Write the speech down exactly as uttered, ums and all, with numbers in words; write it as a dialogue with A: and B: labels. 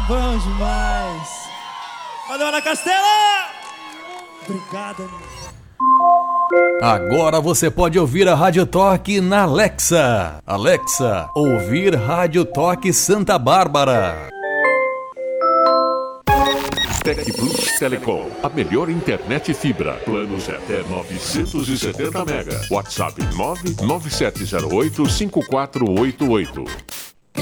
A: Bom demais. Valeu, Ana Castela! Obrigado, amigo.
B: Agora você pode ouvir a Rádio Toque na Alexa. Alexa, ouvir Rádio Toque Santa Bárbara.
C: Tec Plus Telecom, a melhor internet fibra. Planos até novecentos e setenta mega. WhatsApp nove nove sete zero oito cinco quatro oito oito.